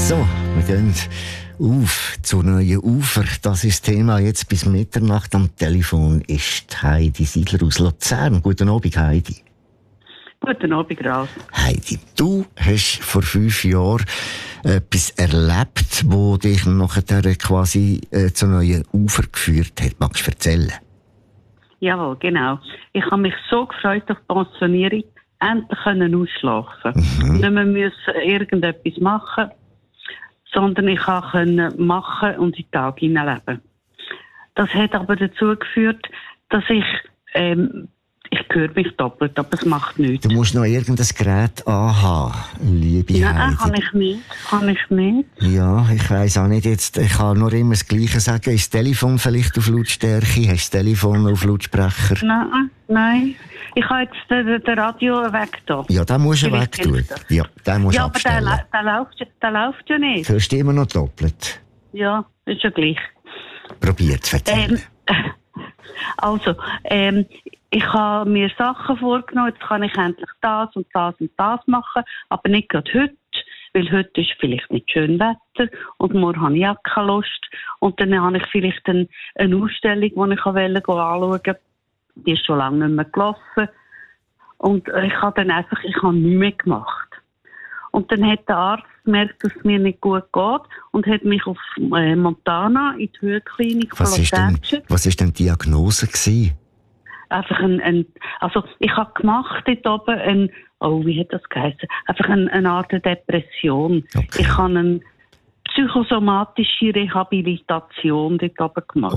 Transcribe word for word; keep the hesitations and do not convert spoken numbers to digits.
So, wir gehen auf zu neuen Ufer. Das ist das Thema jetzt bis Mitternacht. Am Telefon ist Heidi Siedler aus Luzern. Guten Abend, Heidi. Guten Abend, Ralf. Heidi, du hast vor fünf Jahren etwas erlebt, wo dich nachher quasi äh, zu neuen Ufer geführt hat. Magst du erzählen? Jawohl, genau. Ich habe mich so gefreut auf die Pensionierung, endlich können ausschlafen. Mhm. Nicht mehr müssen irgendetwas machen, sondern ich konnte machen und in den Tag hineinleben. Das hat aber dazu geführt, dass ich, ähm, ich höre mich doppelt, aber es macht nichts. Du musst noch irgendein Gerät anhaben, liebe Heidi. Nein, kann ich nicht. Kann ich nicht. Ja, ich weiss auch nicht jetzt, ich kann nur immer das Gleiche sagen. Ist das Telefon vielleicht auf Lautstärke? Hast du das Telefon auf Lautsprecher? Nein, nein. Ich habe jetzt den, den Radio weg da. Ja, den musst du weg tun. Ja, den musst du ja, aber abstellen. der, der, läuft, der läuft ja nicht. Du hörst immer noch doppelt. Ja, ist ja gleich. Probier zu erzählen. Ähm, also, ähm, ich habe mir Sachen vorgenommen, jetzt kann ich endlich das und das und das machen, aber nicht gerade heute, weil heute ist vielleicht nicht schön Wetter und morgen habe ich auch keine Lust. Und dann habe ich vielleicht eine, eine Ausstellung, die ich anschauen wollte. Die ist schon lange nicht mehr gelaufen. Und ich habe dann einfach, ich habe nichts mehr gemacht. Und dann hat der Arzt gemerkt, dass es mir nicht gut geht und hat mich auf äh, Montana in die Höhenklinik von Luzern geschickt. Was war denn die Diagnose gewesen? Einfach ein, ein, also ich habe gemacht dort oben ein, oh, wie hat das geheißen? Einfach ein, eine Art Depression. Okay. Ich habe eine psychosomatische Rehabilitation dort oben gemacht.